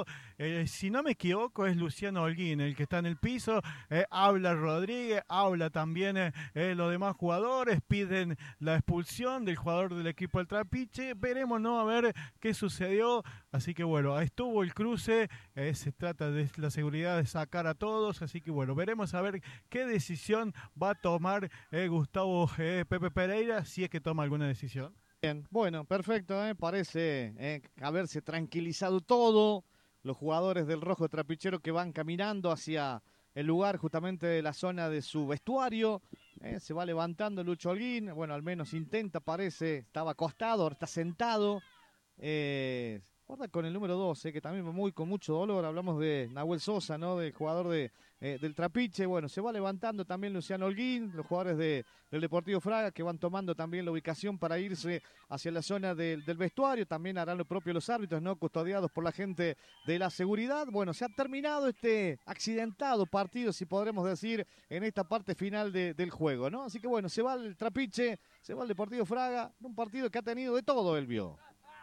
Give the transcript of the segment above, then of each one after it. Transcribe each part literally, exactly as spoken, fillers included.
lado, eh, si no me equivoco, es Luciano Holguín el que está en el piso. Eh, habla Rodríguez, habla también eh, eh, los demás jugadores, piden la expulsión del jugador del equipo del Trapiche. Veremos, ¿no? A ver qué sucedió. Así que bueno, estuvo el cruce. Eh, se trata de la seguridad de sacar a todos. Así que bueno, veremos a ver qué decisión va a tomar eh, Gustavo eh, Pepe Pereira, si es que toma alguna decisión. Bien, bueno, perfecto, ¿eh? Parece eh, haberse tranquilizado todo. Los jugadores del Rojo Trapichero que van caminando hacia el lugar justamente de la zona de su vestuario. eh, se va levantando Lucho Holguín. Bueno, al menos intenta, parece. Estaba acostado, ahora está sentado. Eh, guarda con el número doce, que también muy con mucho dolor. Hablamos de Nahuel Sosa, ¿no? Del jugador de, eh, del Trapiche. Bueno, se va levantando también Luciano Holguín, los jugadores de, del Deportivo Fraga, que van tomando también la ubicación para irse hacia la zona del, del vestuario. También harán lo propio los árbitros, ¿no? Custodiados por la gente de la seguridad. Bueno, se ha terminado este accidentado partido, si podremos decir, en esta parte final de, del juego, ¿no? Así que bueno, se va el Trapiche, se va el Deportivo Fraga, un partido que ha tenido de todo, Elvio.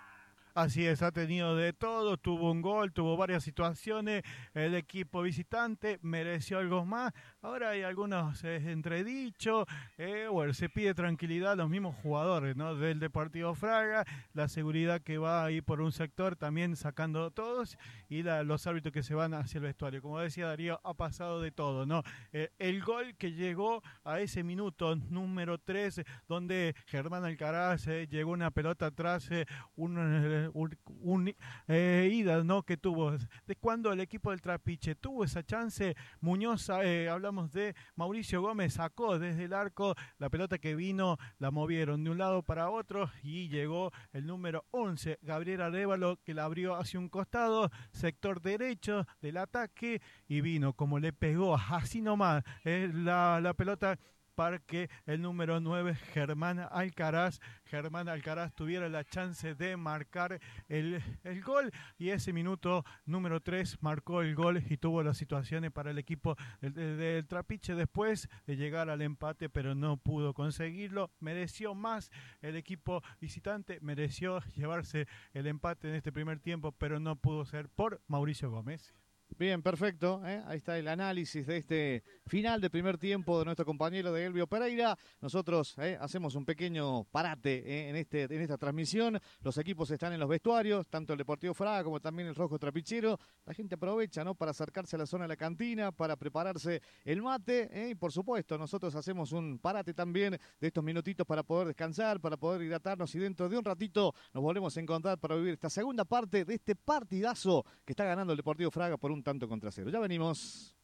Así es, ha tenido de todo, tuvo un gol, tuvo varias situaciones, el equipo visitante mereció algo más, ahora hay algunos eh, entredichos, eh, bueno, se pide tranquilidad a los mismos jugadores, ¿no? Del Deportivo Fraga, la seguridad que va ahí por un sector también sacando todos y la, los árbitros que se van hacia el vestuario. Como decía Darío, ha pasado de todo, ¿no? Eh, el gol que llegó a ese minuto número tres, donde Germán Alcaraz eh, llegó una pelota atrás, eh, un... Eh, un, un eh, ida, ¿no? Que tuvo de cuando el equipo del Trapiche tuvo esa chance. Muñoz, eh, hablamos de Mauricio Gómez, sacó desde el arco la pelota que vino, la movieron de un lado para otro y llegó el número once, Gabriel Arévalo, que la abrió hacia un costado, sector derecho del ataque, y vino como le pegó así nomás eh, la, la pelota para que el número nueve, Germán Alcaraz, Germán Alcaraz tuviera la chance de marcar el, el gol, y ese minuto número tres marcó el gol y tuvo las situaciones para el equipo del, del, del Trapiche después de llegar al empate, pero no pudo conseguirlo. Mereció más el equipo visitante, mereció llevarse el empate en este primer tiempo, pero no pudo ser por Mauricio Gómez. Bien, perfecto. ¿eh? Ahí está el análisis de este final de primer tiempo de nuestro compañero de Elvio Pereira. Nosotros ¿eh? hacemos un pequeño parate ¿eh? en, este, en esta transmisión. Los equipos están en los vestuarios, tanto el Deportivo Fraga como también el Rojo Trapichero. La gente aprovecha ¿no? para acercarse a la zona de la cantina, para prepararse el mate. ¿eh? Y por supuesto, nosotros hacemos un parate también de estos minutitos para poder descansar, para poder hidratarnos, y dentro de un ratito nos volvemos a encontrar para vivir esta segunda parte de este partidazo que está ganando el Deportivo Fraga por un tanto contra cero. Ya venimos.